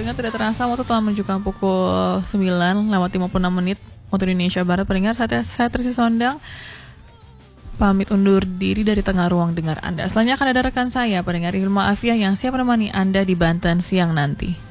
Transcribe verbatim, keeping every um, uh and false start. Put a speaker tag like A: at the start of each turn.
A: pendengar, tidak terasa waktu telah menunjukkan pukul sembilan lewat lima puluh enam menit waktu Indonesia Barat. Pendengar, saya, saya Trisi Sondang pamit undur diri dari tengah ruang dengar Anda. Selanjutnya akan ada rekan saya, pendengar Hilma Afiah, yang siap menemani Anda di Banten siang nanti.